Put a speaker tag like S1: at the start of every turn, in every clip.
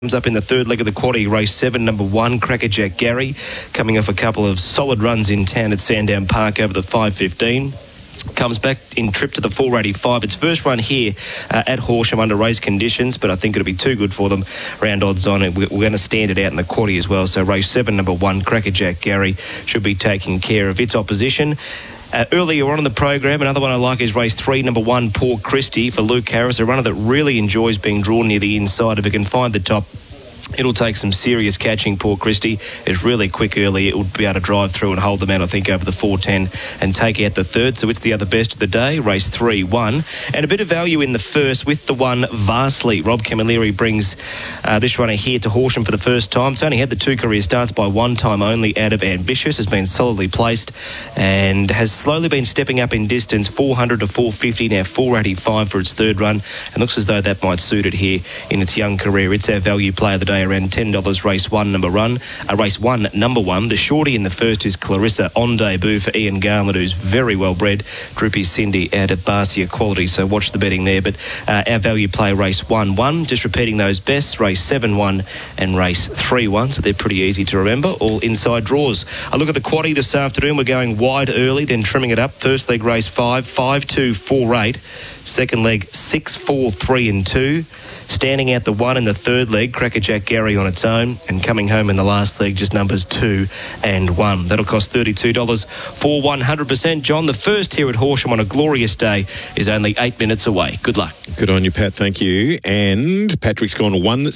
S1: Comes up in the third leg of the quaddie, race 7, number 1, Crackerjack Gary, coming off a couple of solid runs in town at Sandown Park over the 5.15. Comes back in trip to the 4.85. Its first run here at Horsham under race conditions, but I think it'll be too good for them. Round odds on it. We're going to stand it out in the quaddie as well. So race 7, number 1, Crackerjack Gary, should be taking care of its opposition. Earlier on in the program, another one I like is race 3, number 1, Poor Christie, for Luke Harris, a runner that really enjoys being drawn near the inside. If it can find the top, it'll take some serious catching. Poor Christie is really quick early. It would be able to drive through and hold them out, I think, over the 4.10 and take out the third. So it's the other best of the day, race 3, 1. And a bit of value in the first with the 1, Vastly. Rob Camilleri brings this runner here to Horsham for the first time. It's only had the 2 career starts by 1 time only out of Ambitious. Has been solidly placed and has slowly been stepping up in distance, 400 to 450, now 485 for its third run. And looks as though that might suit it here in its young career. It's our value play of the day, around $10. Race 1, number 1. Race 1, number 1. The shorty in the first is Clarissa, on debut for Ian Garland, who's very well bred. Droopy Cindy out of Barcia Quality, so watch the betting there. But our value play, race 1, 1. Just repeating those bests, race 7, 1 and race 3, 1. So they're pretty easy to remember, all inside draws. A look at the quaddie this afternoon. We're going wide early, then trimming it up. First leg, race 5, 5, 2, 4, 8. Second leg, 6, 4, 3 and 2. Standing out the 1 in the third leg, Crackerjack Gary on its own, and coming home in the last leg, just numbers 2 and 1. That'll cost $32 for 100%. John, the first here at Horsham on a glorious day is only 8 minutes away. Good luck.
S2: Good on you, Pat. Thank you. And Patrick's gone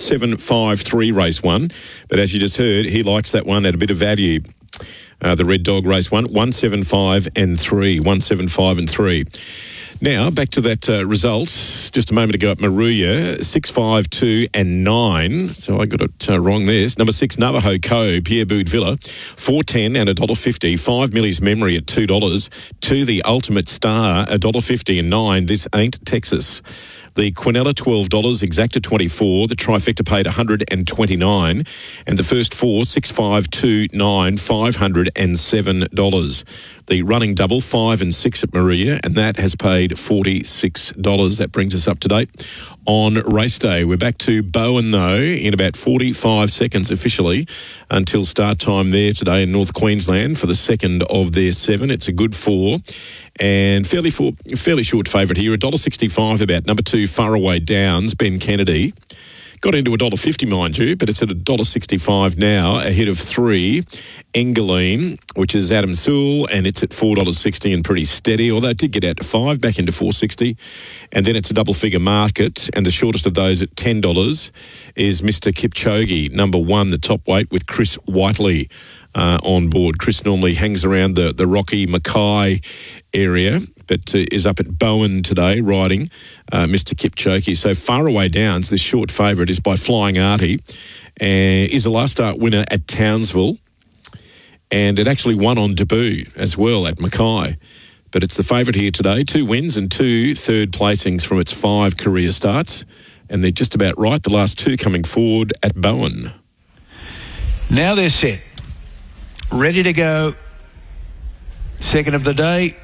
S2: 1-7-5-3 race 1. But as you just heard, he likes that one at a bit of value. The Red Dog race 1, 1-7-5 and 3. 1-7-5 and 3. Now, back to that result. Just a moment ago at Maruya, 6, 5, 2 and 9. So I got it wrong there. Number 6, Navajo Cove, Pierre Boud Villa, 4.10 and $1.50. 5 Millie's Memory at $2. 2, The Ultimate Star, $1.50 and 9. This Ain't Texas. The Quinella, $12, Exacta, $24. The Trifecta paid $129. And the first 4, 6, 5, 2, 9, $507. The running double, 5 and 6 at Maria, and that has paid $46. That brings us up to date on race day. We're back to Bowen, though, in about 45 seconds officially until start time there today in North Queensland for the second of their 7. It's a good 4 and fairly short favourite here, $1.65 about number 2, Faraway Downs, Ben Kennedy. Got into $1.50, mind you, but it's at $1.65 now, ahead of 3, Engeline, which is Adam Sewell, and it's at $4.60 and pretty steady, although it did get out to 5, back into $4.60. And then it's a double-figure market, and the shortest of those at $10 is Mr. Kipchoge, number 1, the top weight, with Chris Whiteley on board. Chris normally hangs around the Rocky Mackay area, but is up at Bowen today riding Mr. Kipchoge. So Faraway Downs, this short favourite, is by Flying Artie, and is a last start winner at Townsville, and it actually won on debut as well at Mackay. But it's the favourite here today, 2 wins and 2 third placings from its 5 career starts, and they're just about right, the last 2 coming forward at Bowen.
S3: Now they're set. Ready to go. Second of the day.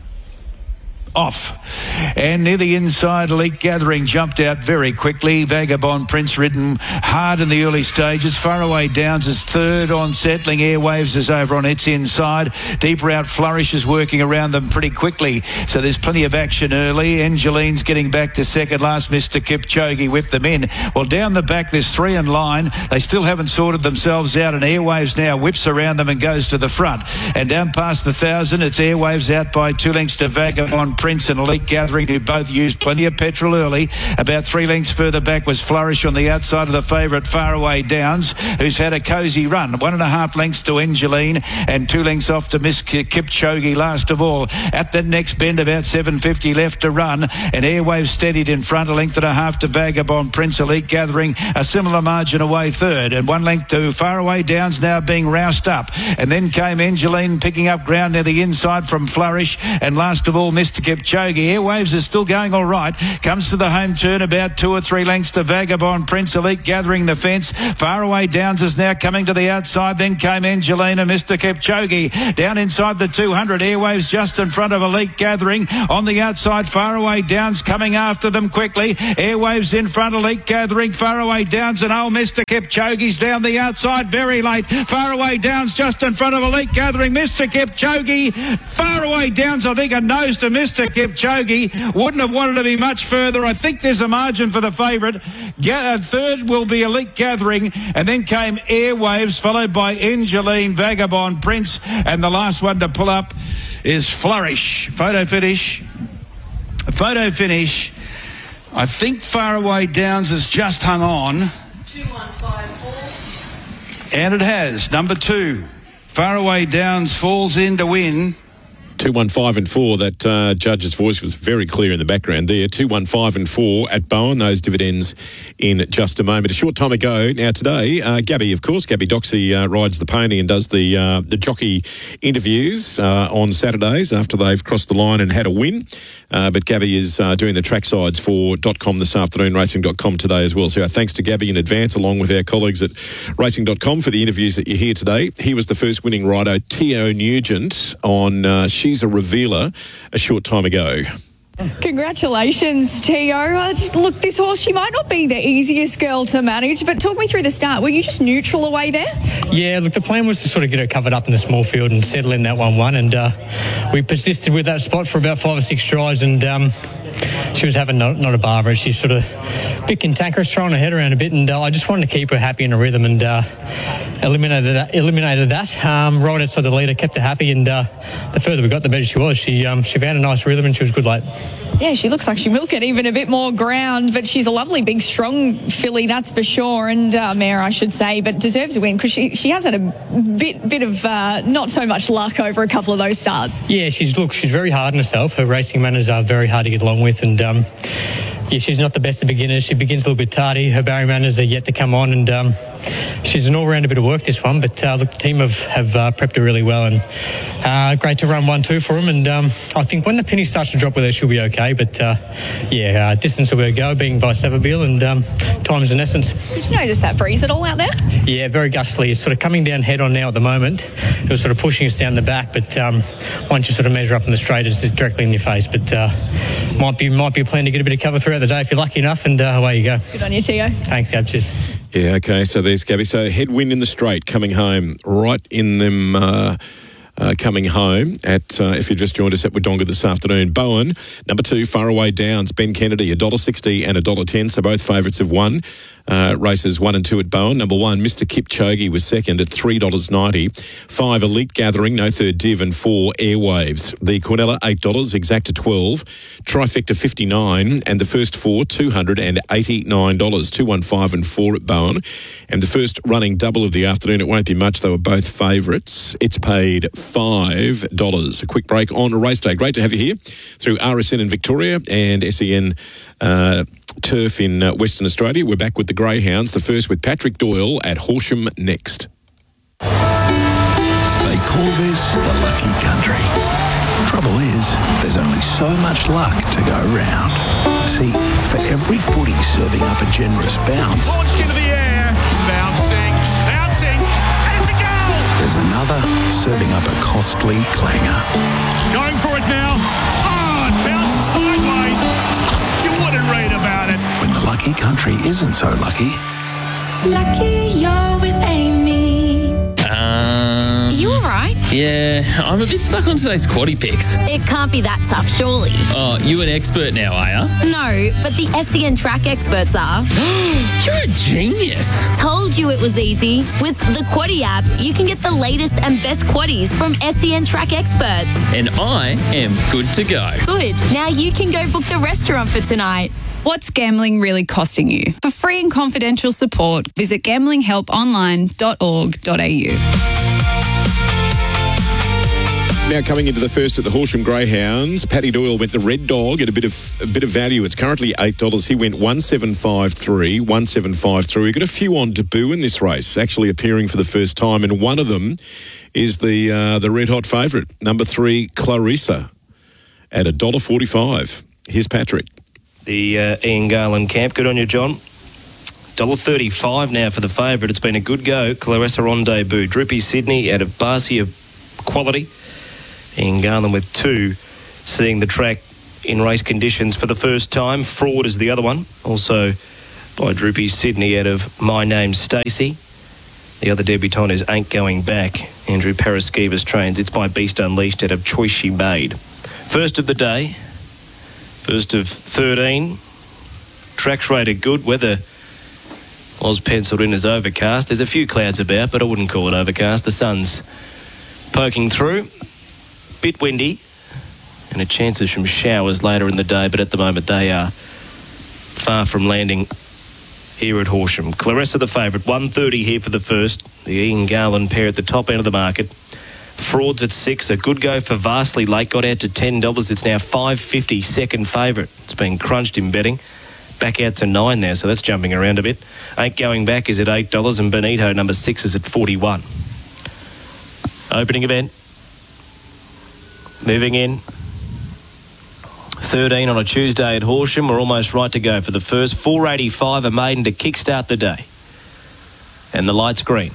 S3: Off. And near the inside, Elite Gathering jumped out very quickly. Vagabond Prince ridden hard in the early stages. Faraway Downs is third on Settling. Airwaves is over on its inside. Deep Route Flourish is working around them pretty quickly. So there's plenty of action early. Angeline's getting back to second. Last Mr. Kipchoge whipped them in. Well, down the back, there's 3 in line. They still haven't sorted themselves out, and Airwaves now whips around them and goes to the front. And down past the 1,000, it's Airwaves out by 2 lengths to Vagabond Prince and Elite Gathering, who both used plenty of petrol early. About 3 lengths further back was Flourish on the outside of the favourite Faraway Downs, who's had a cosy run. 1.5 lengths to Angeline and 2 lengths off to Miss Kipchoge last of all. At the next bend, about 7.50 left to run, and Airwaves steadied in front, 1.5 lengths to Vagabond Prince. Elite Gathering a similar margin away third, and 1 length to Faraway Downs now being roused up. And then came Angeline picking up ground near the inside from Flourish, and last of all Mr. Kipchoge. Airwaves is still going all right. Comes to the home turn about 2 or 3 lengths to Vagabond Prince. Elite gathering the fence. Far Away Downs is now coming to the outside. Then came Angelina, Mr. Kipchoge. Down inside the 200. Airwaves just in front of Elite gathering. On the outside, Far Away Downs coming after them quickly. Airwaves in front, Elite gathering. Far Away Downs and Mr. Kipchoge's down the outside very late. Far Away Downs just in front of Elite gathering. Mr. Kipchoge. Far Away Downs, I think, a nose to Mr. Kipchoge. Wouldn't have wanted to be much further. I think there's a margin for the favourite. Third will be Elite gathering, and then came Airwaves, followed by Angeline, Vagabond Prince, and the last one to pull up is Flourish. Photo finish. I think Far Away Downs has just hung on. 2154. And it has. Number 2. Far Away Downs falls in to win.
S2: 2, 1, 5 and 4. That judge's voice was very clear in the background there. 2, 1, 5 and 4 at Bowen. Those dividends in just a moment. A short time ago, now today, Gabby, of course, Gabby Doxey rides the pony and does the jockey interviews on Saturdays after they've crossed the line and had a win. But Gabby is doing the tracksides for .com this afternoon, racing.com today as well. So thanks to Gabby in advance, along with our colleagues at racing.com for the interviews that you hear today. He was the first winning rider, Tio Nugent, on She's a Revealer a short time ago.
S4: Congratulations, Tio. Look, this horse, she might not be the easiest girl to manage, but talk me through the start. Were you just neutral away there?
S5: Yeah, look, the plan was to sort of get her covered up in the small field and settle in that 1-1, and we persisted with that spot for about 5 or 6 tries, and she was having not a bar of it. She's sort of a bit cantankerous, throwing her head around a bit, and I just wanted to keep her happy in a rhythm, and eliminated that. Right outside the leader, kept her happy, and the further we got, the better she was. She found a nice rhythm, and she was good late.
S4: Yeah, she looks like she will get even a bit more ground, but she's a lovely, big, strong filly, that's for sure, and mare, I should say, but deserves a win because she has had a bit of not so much luck over a couple of those starts.
S5: Yeah, she's very hard on herself. Her racing manners are very hard to get along with, and yeah, she's not the best of beginners. She begins a little bit tardy. Her barrier manners are yet to come on, and she's an all-round bit of work, this one. But look, the team have prepped her really well, and great to run 1-2 for them. And I think when the penny starts to drop with her, she'll be okay. But distance will be a go, being by Savabeel, and time is an essence.
S4: Did you notice that breeze at all out there?
S5: Yeah, very gustly. It's sort of coming down head on now at the moment. It was sort of pushing us down the back, but once you sort of measure up in the straight, it's directly in your face. But might be a plan to get a bit of cover throughout the day if you're lucky enough, and away you go.
S4: Good on you, Tio.
S5: Thanks, Gab. Cheers.
S2: Yeah, okay, so there's Gabby. So headwind in the straight coming home, right in them coming home at, if you've just joined us at Wodonga this afternoon. Bowen, number 2, Far Away Downs, Ben Kennedy, $1.60 and $1.10, so both favourites have won. Races 1 and 2 at Bowen. Number 1, Mr. Kipchoge was second at $3.90. 5, Elite Gathering, no third div, and 4, Airwaves. The Cornella, $8, Exacta $12, Trifecta $59, and the first 4, $289, 2, 1, 5 and 4 at Bowen. And the first running double of the afternoon, it won't be much, they were both favourites. It's paid $5. A quick break on race day. Great to have you here through RSN in Victoria and SEN Turf in Western Australia. We're back with the Greyhounds, the first with Patrick Doyle at Horsham next.
S6: They call this the lucky country. Trouble is, there's only so much luck to go round. See, for every footy serving up a generous bounce,
S7: launched into the air, bouncing, and it's a goal!
S6: There's another serving up a costly clanger.
S7: Going for it now. Oh, it bounced sideways. You wouldn't read about it.
S6: When the lucky country isn't so lucky.
S8: Lucky you're with Amy.
S9: You alright?
S10: Yeah, I'm a bit stuck on today's quaddie picks.
S9: It can't be that tough, surely.
S10: Oh, you an expert now, are ya?
S9: No, but the SEN track experts are.
S10: You're a genius.
S9: Told you it was easy. With the Quaddie app, you can get the latest and best quaddies from SEN track experts.
S10: And I am good to go.
S9: Good. Now you can go book the restaurant for tonight.
S11: What's gambling really costing you? For free and confidential support, visit gamblinghelponline.org.au.
S2: Now coming into the first at the Horsham Greyhounds, Paddy Doyle went the red dog at a bit of value. It's currently $8. He went 1,753. We got a few on debut in this race, actually appearing for the first time, and one of them is the red hot favourite, number 3, Clarissa. at $1.45. Here's Patrick.
S1: The Ian Garland camp. Good on you, John. $1.35 now for the favourite. It's been a good go. Clarissa on debut. Droopy Sydney out of Barcia Quality. Ian Garland with 2, seeing the track in race conditions for the first time. Fraud is the other one. Also by Droopy Sydney out of My Name's Stacey. The other debutant is Ain't Going Back. Andrew Paraskevas trains. It's by Beast Unleashed out of Choice She Made. First of the day. First of 13. Tracks rated good. Weather was penciled in as overcast. There's a few clouds about, but I wouldn't call it overcast. The sun's poking through. Bit windy. And a chance of some showers later in the day, but at the moment they are far from landing here at Horsham. Clarissa the favourite, $1.30 here for the first. The Ian Garland pair at the top end of the market. Frauds at $6. A good go for Vastly Lake. Got out to $10. It's now $5.50, second favourite. It's been crunched in betting. Back out to $9 now, so that's jumping around a bit. Ain't Going Back is at $8, and Benito, number 6, is at $41. Opening event. Moving in. 13 on a Tuesday at Horsham. We're almost right to go for the first. 485 a maiden to kickstart the day. And the light's green.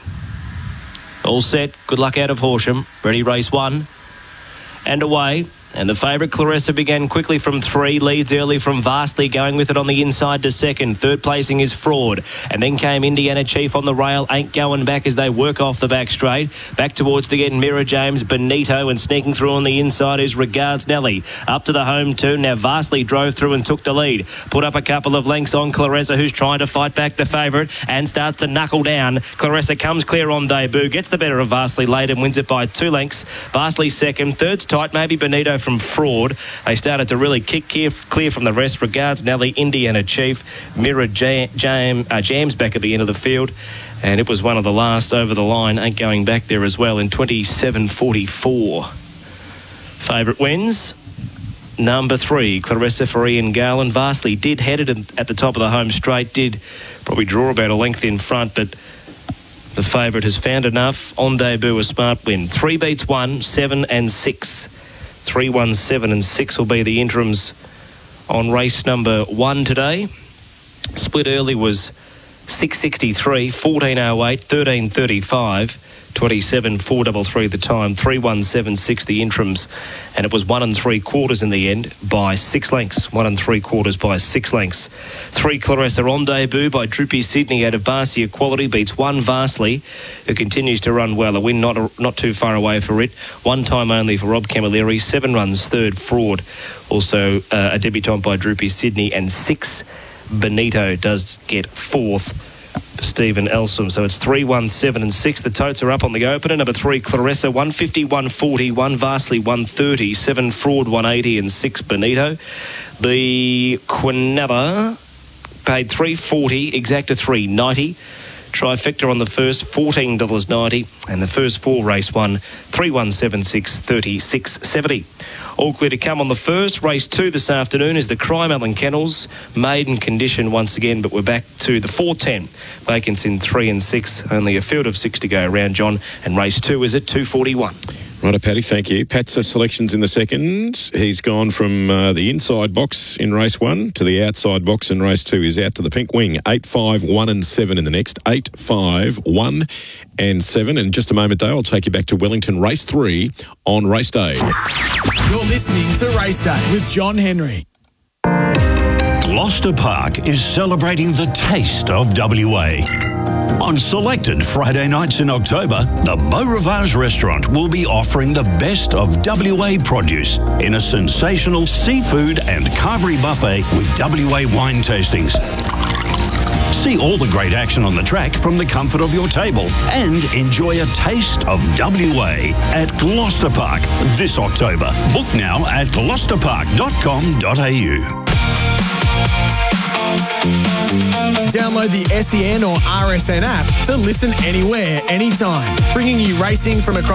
S1: All set. Good luck out of Horsham. Ready, race 1. And away. And the favourite, Clarissa, began quickly from 3. Leads early from Vastly, going with it on the inside to second. Third placing is Fraud. And then came Indiana Chief on the rail. Ain't Going Back as they work off the back straight. Back towards the end, Mirror James, Benito, and sneaking through on the inside is Regards Nelly. Up to the home turn. Now Vastly drove through and took the lead. Put up a couple of lengths on Clarissa, who's trying to fight back the favourite and starts to knuckle down. Clarissa comes clear on debut, gets the better of Vastly late and wins it by 2 lengths. Vastly second. Third's tight, maybe Benito from Fraud. They started to really kick clear from the rest. Regards Nelly, Indiana Chief, Mirror Jams back at the end of the field, and it was one of the last over the line. Ain't Going Back there as well in 27.44. Favourite wins. Number 3, Clarissa for Ian Garland. Vastly did head it at the top of the home straight, did probably draw about a length in front, but the favourite has found enough. On debut, a smart win. 3 beats 1, 7 and 6. 3, 1, 7 and 6 will be the interims on race number 1 today. Split early was 6.63, 14.08, 13.35, 27.433 the time, 3.176 the interims, and it was 1 3/4 in the end by 6 lengths. 1 3/4 by 6 lengths. 3 Clarissa on debut by Droopy Sydney out of Barcia Quality beats 1 Vastly, who continues to run well. A win not too far away for it. 1 time only for Rob Camilleri. 7 runs, third Fraud. Also a debutant by Droopy Sydney, and 6 Benito does get 4th. Stephen Elsom. So it's 3, 1, 7 and 6. The totes are up on the opener. Number 3, Clarissa, 150, 140, 1 Vastly, 130, 7 Fraud, 180 and 6 Benito. The Quinella paid $3.40, Exacta $3.90. Trifecta on the first, $14.90, and the first 4 race 1, 3.176, 36.70. All clear to come on the first. Race 2 this afternoon is the Crymelon Kennels. Maiden condition once again, but we're back to the 4:10. Vacants in 3 and 6. Only a field of 6 to go around, John. And race 2 is at 2:41.
S2: Righto, Paddy, thank you. Pat's selections in the second. He's gone from the inside box in race 1 to the outside box in race 2. He's out to the pink wing. 8, 5, 1 and 7 in the next. 8, 5, 1 and 7. In just a moment, though, I'll take you back to Wellington race 3 on race day.
S12: You're listening to Race Day with John Henry.
S13: Gloucester Park is celebrating the taste of WA. On selected Friday nights in October, the Beau Rivage restaurant will be offering the best of WA produce in a sensational seafood and carvery buffet with WA wine tastings. See all the great action on the track from the comfort of your table and enjoy a taste of WA at Gloucester Park this October. Book now at gloucesterpark.com.au.
S12: Download the SEN or RSN app to listen anywhere, anytime, bringing you racing from across